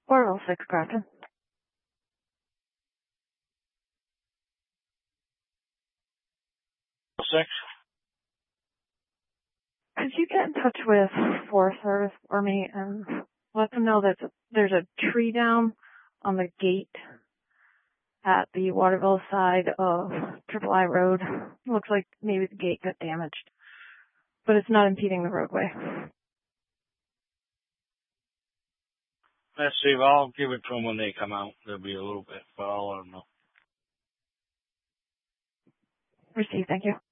Orville 6 Grafton. 6. Could you get in touch with Forest Service for me and let them know that there's a tree down on the gate at the Waterville side of Triple I Road? It looks like maybe the gate got damaged, but it's not impeding the roadway. Let's see, I'll give it to them when they come out. There'll be a little bit, but I'll let them know. Received, thank you.